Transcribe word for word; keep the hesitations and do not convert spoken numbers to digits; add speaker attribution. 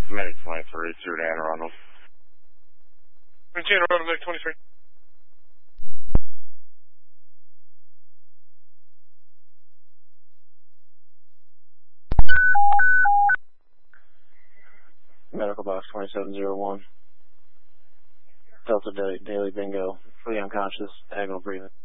Speaker 1: Medic twenty-three, through to Anne Arundel.
Speaker 2: Anne Arundel, Medic twenty-three.
Speaker 3: Medical box twenty-seven oh one. Delta Daily Bingo, fully unconscious, diagonal breathing.